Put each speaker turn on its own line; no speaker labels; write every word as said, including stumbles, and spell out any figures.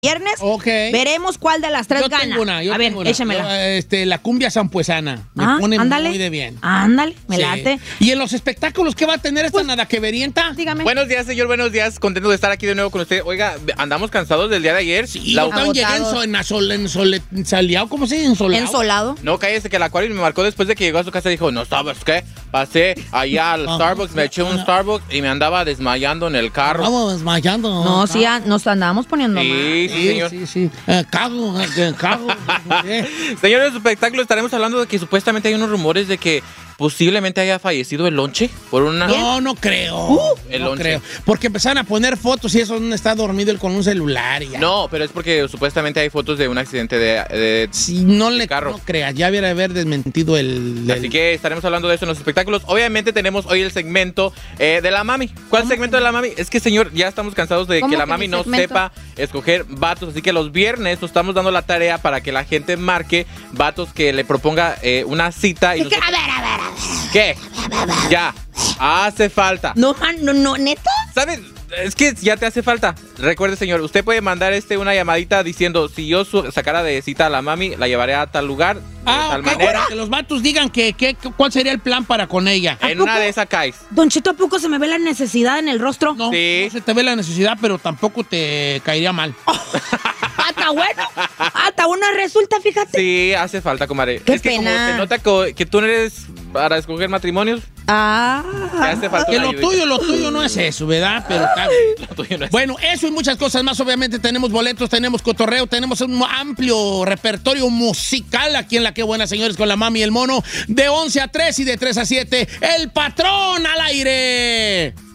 viernes.
Okay.
Veremos cuál de las tres
yo
gana.
Tengo una, yo
a ver,
tengo una.
échamela.
Yo, este, la cumbia zampuesana. Me
Ah,
pone
ándale.
muy de bien.
Ándale, me
Sí.
late.
¿Y en los espectáculos qué va a tener esta nada que verienta?
Dígame.
Buenos días, señor, buenos días. Contento de estar aquí de nuevo con usted. Oiga, andamos cansados del día de ayer.
Sí,
La-
yo también llegué en,
Agotados.
so, en, asol- en sole- en soleado, ¿cómo se dice? Ensolado.
Ensolado.
No, cállese que el acuario me marcó después de que llegó a su casa y dijo, no sabes qué, pasé allá al
Ah.
Starbucks, me eché un Starbucks y me andaba desmayando en el carro.
Vamos desmayando.
No, sí, ah, nos andábamos poniendo mal.
Sí, sí,
Sí,
señor.
sí, sí. Eh, cago, eh, cago. eh.
Señores, en su espectáculo estaremos hablando de que supuestamente hay unos rumores de que posiblemente haya fallecido el lonche por una...
No, no creo.
Uh,
el
no
once.
creo. Porque empezaron a poner fotos y eso no está dormido él con un celular y ya.
No, pero es porque supuestamente hay fotos de un accidente de... de-
Si no le
carro.
no creas, ya hubiera haber desmentido el. el-
Así que estaremos hablando de eso en los espectáculos. Obviamente tenemos hoy el segmento eh, de la mami. ¿Cuál segmento de la mami? Es que, señor, ya estamos cansados de
¿Cómo
que la
que
mami
mi
no
segmento?
sepa escoger vatos. Así que los viernes nos estamos dando la tarea para que la gente marque vatos que le proponga eh, una cita. Y
Es que,
nosotros-
a ver, a ver, a ver.
¿Qué? Ya. Hace falta.
No, man, no, no, ¿neta?
¿Sabes? Es que ya te hace falta. Recuerde, señor, usted puede mandar este una llamadita diciendo, si yo su- sacara de cita a la mami, la llevaré a tal lugar, de
Ah,
tal
ok,
manera.
para que los vatos digan que, que- cuál sería el plan para con ella.
En una de esas caes.
Don Cheto, ¿a poco se me ve la necesidad en el rostro?
No,
Sí.
no se te ve la necesidad, pero tampoco te caería mal.
Hasta bueno. Hasta una resulta, fíjate.
Sí, hace falta, comadre.
Qué
es que
pena.
como se nota co- que tú no eres para escoger matrimonios,
Ah.
te hace falta
Que
una
lo
ayudita.
tuyo, lo tuyo no es eso, ¿verdad? Pero está bien.
Lo tuyo no es-
Bueno, eso y muchas cosas más. Obviamente tenemos boletos, tenemos cotorreo, tenemos un amplio repertorio musical aquí en La Qué Buena, señores, con la mami y el mono. De once a tres y de tres a siete, El Patrón al aire.